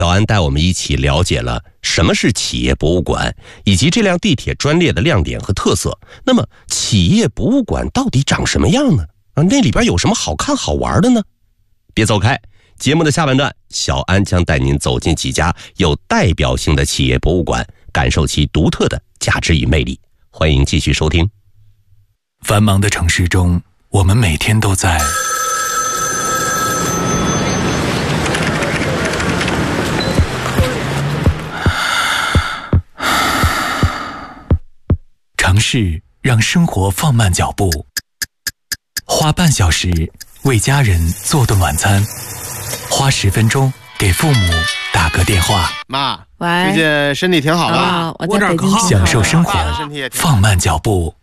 小安带我们一起了解了什么是企业博物馆，以及这辆地铁专列的亮点和特色。那么企业博物馆到底长什么样呢？那里边有什么好看好玩的呢？别走开，节目的下半段，小安将带您走进几家有代表性的企业博物馆，感受其独特的价值与魅力。欢迎继续收听。 繁忙的城市中，我们每天都在尝试让生活放慢脚步，花半小时为家人做顿晚餐，花10分钟给父母打个电话。 妈， 喂， 最近身体挺好吧？ 我在北京。 享受生活，放慢脚步，